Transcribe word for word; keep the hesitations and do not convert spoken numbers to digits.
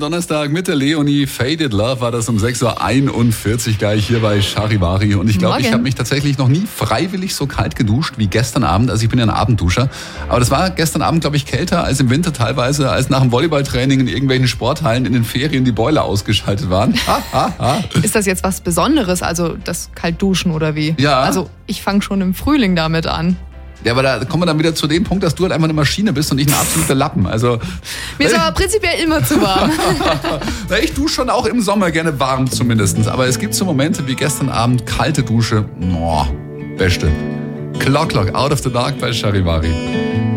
Donnerstag mit der Leonie. Faded Love war das um sechs Uhr einundvierzig gleich hier bei Charivari. Und ich glaube, ich habe mich tatsächlich noch nie freiwillig so kalt geduscht wie gestern Abend. Also ich bin ja ein Abendduscher. Aber das war gestern Abend, glaube ich, kälter als im Winter teilweise, als nach dem Volleyballtraining in irgendwelchen Sporthallen in den Ferien die Boiler ausgeschaltet waren. Ha, ha, ha. Ist das jetzt was Besonderes, also das Kaltduschen oder wie? Ja. Also ich fange schon im Frühling damit an. Ja, aber da kommen wir dann wieder zu dem Punkt, dass du halt einfach eine Maschine bist und ich ein absoluter Lappen. Also mir ist aber prinzipiell immer zu warm. Ich dusche schon auch im Sommer gerne warm zumindest. Aber es gibt so Momente wie gestern Abend, kalte Dusche. Oh, beste. Clock Clock, Out of the Dark bei Charivari.